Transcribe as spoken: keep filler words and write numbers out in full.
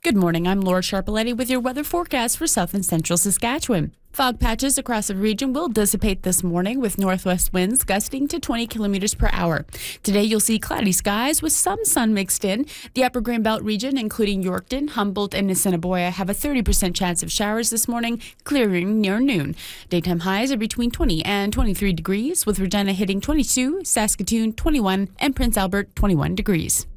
Good morning, I'm Laura Sharpaletti with your weather forecast for south and central Saskatchewan. Fog patches across the region will dissipate this morning with northwest winds gusting to twenty kilometers per hour. Today you'll see cloudy skies with some sun mixed in. The upper Greenbelt region, including Yorkton, Humboldt, and Assiniboia, have a thirty percent chance of showers this morning, clearing near noon. Daytime highs are between twenty and twenty-three degrees, with Regina hitting twenty-two, Saskatoon twenty-one, and Prince Albert twenty-one degrees.